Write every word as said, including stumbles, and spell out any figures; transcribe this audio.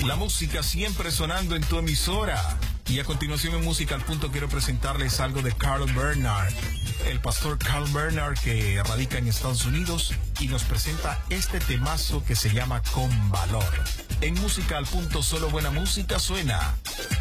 La música siempre sonando en tu emisora. Y a continuación en Música al Punto quiero presentarles algo de Carl Bernard. El pastor Carl Bernard, que radica en Estados Unidos y nos presenta este temazo que se llama Con Valor. En Música al Punto, solo buena música suena.